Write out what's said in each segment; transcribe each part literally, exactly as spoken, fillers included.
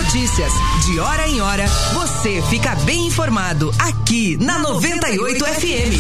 notícias. De hora em hora, você fica bem informado aqui na noventa e oito F M.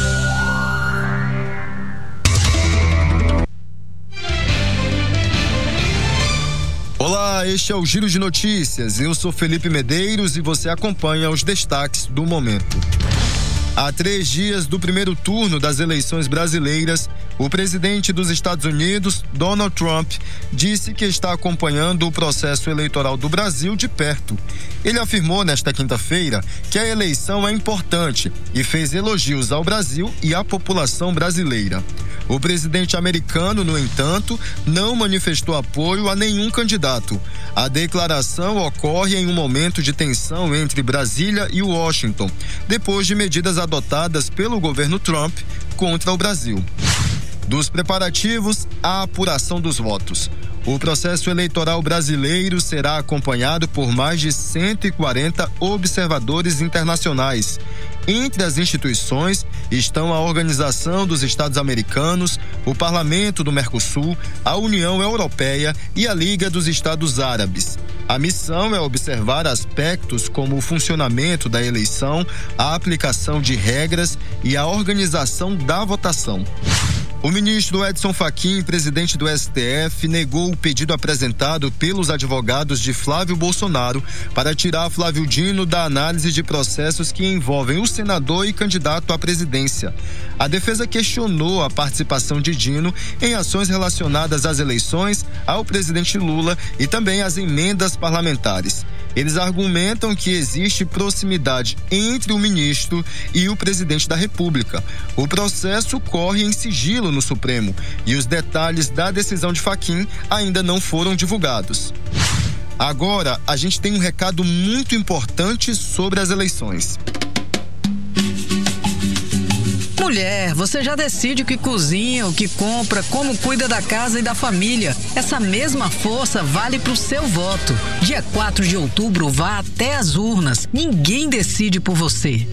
Olá, este é o Giro de Notícias. Eu sou Felipe Medeiros e você acompanha os destaques do momento. Há três dias do primeiro turno das eleições brasileiras, o presidente dos Estados Unidos, Donald Trump, disse que está acompanhando o processo eleitoral do Brasil de perto. Ele afirmou nesta quinta-feira que a eleição é importante e fez elogios ao Brasil e à população brasileira. O presidente americano, no entanto, não manifestou apoio a nenhum candidato. A declaração ocorre em um momento de tensão entre Brasília e Washington, depois de medidas adotadas pelo governo Trump contra o Brasil. Dos preparativos à apuração dos votos. O processo eleitoral brasileiro será acompanhado por mais de cento e quarenta observadores internacionais. Entre as instituições estão a Organização dos Estados Americanos, o Parlamento do Mercosul, a União Europeia e a Liga dos Estados Árabes. A missão é observar aspectos como o funcionamento da eleição, a aplicação de regras e a organização da votação. O ministro Edson Fachin, presidente do S T F, negou o pedido apresentado pelos advogados de Flávio Bolsonaro para tirar Flávio Dino da análise de processos que envolvem o senador e candidato à presidência. A defesa questionou a participação de Dino em ações relacionadas às eleições, ao presidente Lula e também às emendas parlamentares. Eles argumentam que existe proximidade entre o ministro e o presidente da República. O processo corre em sigilo no Supremo e os detalhes da decisão de Fachin ainda não foram divulgados. Agora, a gente tem um recado muito importante sobre as eleições. Mulher, você já decide o que cozinha, o que compra, como cuida da casa e da família. Essa mesma força vale para o seu voto. Dia quatro de outubro, vá até as urnas. Ninguém decide por você.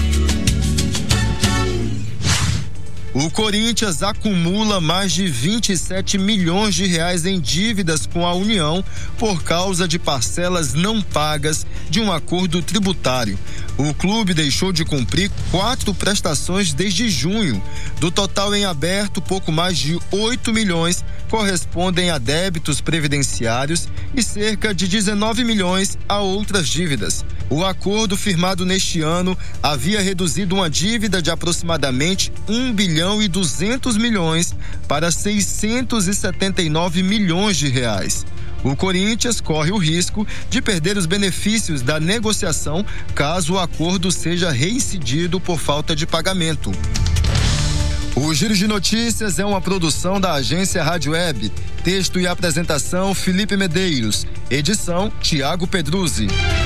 O Corinthians acumula mais de vinte e sete milhões de reais em dívidas com a União por causa de parcelas não pagas de um acordo tributário. O clube deixou de cumprir quatro prestações desde junho. Do total em aberto, pouco mais de oito milhões correspondem a débitos previdenciários e cerca de dezenove milhões a outras dívidas. O acordo firmado neste ano havia reduzido uma dívida de aproximadamente um bilhão e duzentos milhões para seiscentos e setenta e nove milhões de reais. O Corinthians corre o risco de perder os benefícios da negociação caso o acordo seja reincidido por falta de pagamento. O Giro de Notícias é uma produção da agência Rádio Web. Texto e apresentação Felipe Medeiros. Edição Tiago Pedruzzi.